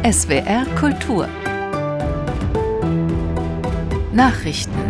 SWR Kultur Nachrichten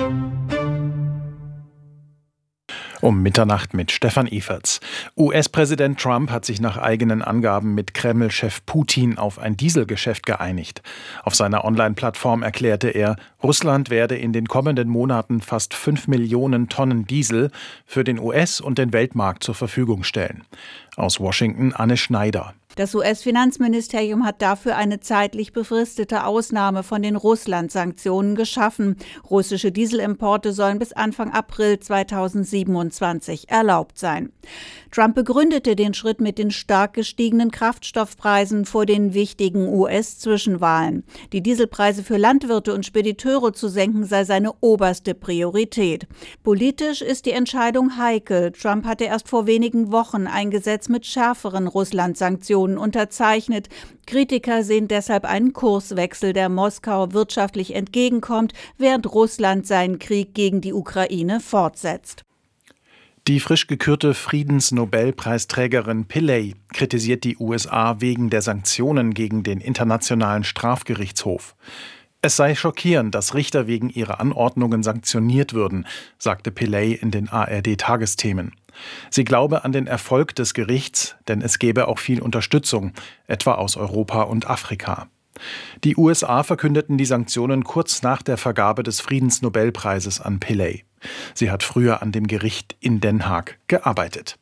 Um Mitternacht mit Stefan Eferts. US-Präsident Trump hat sich nach eigenen Angaben mit Kreml-Chef Putin auf ein Dieselgeschäft geeinigt. Auf seiner Online-Plattform erklärte er, Russland werde in den kommenden Monaten fast 5 Millionen Tonnen Diesel für den US- und den Weltmarkt zur Verfügung stellen. Aus Washington Anne Schneider. Das US-Finanzministerium hat dafür eine zeitlich befristete Ausnahme von den Russland-Sanktionen geschaffen. Russische Dieselimporte sollen bis Anfang April 2027 erlaubt sein. Trump begründete den Schritt mit den stark gestiegenen Kraftstoffpreisen vor den wichtigen US-Zwischenwahlen. Die Dieselpreise für Landwirte und Spediteure zu senken sei seine oberste Priorität. Politisch ist die Entscheidung heikel. Trump hatte erst vor wenigen Wochen ein Gesetz mit schärferen Russland-Sanktionen unterzeichnet. Kritiker sehen deshalb einen Kurswechsel, der Moskau wirtschaftlich entgegenkommt, während Russland seinen Krieg gegen die Ukraine fortsetzt. Die frisch gekürte Friedensnobelpreisträgerin Pillay kritisiert die USA wegen der Sanktionen gegen den Internationalen Strafgerichtshof. Es sei schockierend, dass Richter wegen ihrer Anordnungen sanktioniert würden, sagte Pillay in den ARD-Tagesthemen. Sie glaube an den Erfolg des Gerichts, denn es gäbe auch viel Unterstützung, etwa aus Europa und Afrika. Die USA verkündeten die Sanktionen kurz nach der Vergabe des Friedensnobelpreises an Pillay. Sie hat früher an dem Gericht in Den Haag gearbeitet.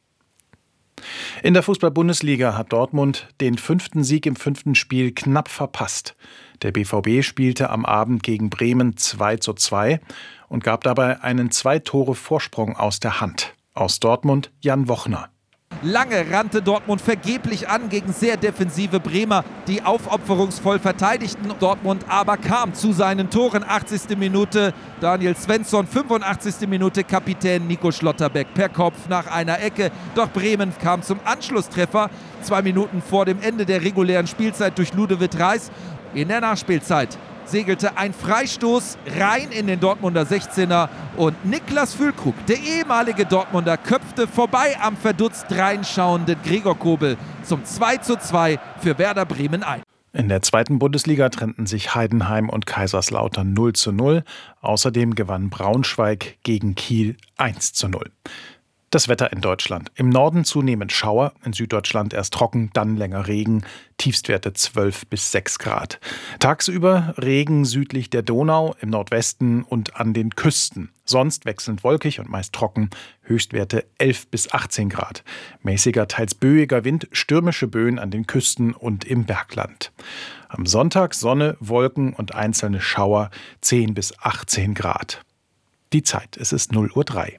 In der Fußball-Bundesliga hat Dortmund den 5. Sieg im 5. Spiel knapp verpasst. Der BVB spielte am Abend gegen Bremen 2:2 und gab dabei einen 2-Tore-Vorsprung aus der Hand. Aus Dortmund Jan Wochner. Lange rannte Dortmund vergeblich an gegen sehr defensive Bremer, die aufopferungsvoll verteidigten. Dortmund aber kam zu seinen Toren. 80. Minute Daniel Svensson, 85. Minute Kapitän Nico Schlotterbeck per Kopf nach einer Ecke. Doch Bremen kam zum Anschlusstreffer 2 Minuten vor dem Ende der regulären Spielzeit durch Ludovic Reis. In der Nachspielzeit segelte ein Freistoß rein in den Dortmunder 16er und Niklas Füllkrug, der ehemalige Dortmunder, köpfte vorbei am verdutzt reinschauenden Gregor Kobel zum 2:2 für Werder Bremen ein. In der 2. Bundesliga trennten sich Heidenheim und Kaiserslautern 0:0. Außerdem gewann Braunschweig gegen Kiel 1:0. Das Wetter in Deutschland. Im Norden zunehmend Schauer, in Süddeutschland erst trocken, dann länger Regen, Tiefstwerte 12 bis 6 Grad. Tagsüber Regen südlich der Donau, im Nordwesten und an den Küsten. Sonst wechselnd wolkig und meist trocken, Höchstwerte 11 bis 18 Grad. Mäßiger, teils böiger Wind, stürmische Böen an den Küsten und im Bergland. Am Sonntag Sonne, Wolken und einzelne Schauer, 10 bis 18 Grad. Die Zeit, es ist 0:03 Uhr.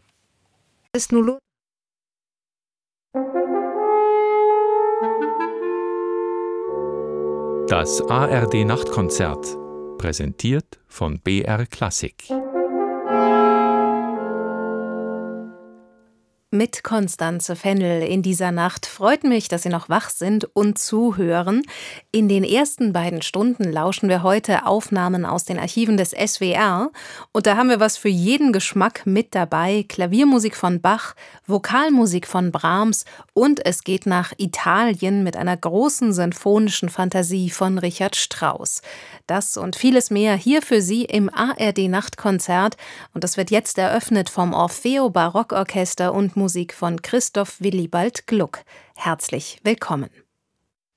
Das ARD-Nachtkonzert, präsentiert von BR Klassik. Mit Constanze Fennel in dieser Nacht. Freut mich, dass Sie noch wach sind und zuhören. In den ersten beiden Stunden lauschen wir heute Aufnahmen aus den Archiven des SWR. Und da haben wir was für jeden Geschmack mit dabei. Klaviermusik von Bach, Vokalmusik von Brahms und es geht nach Italien mit einer großen sinfonischen Fantasie von Richard Strauss. Das und vieles mehr hier für Sie im ARD-Nachtkonzert. Und das wird jetzt eröffnet vom Orfeo Barockorchester und Musik von Christoph Willibald Gluck. Herzlich willkommen.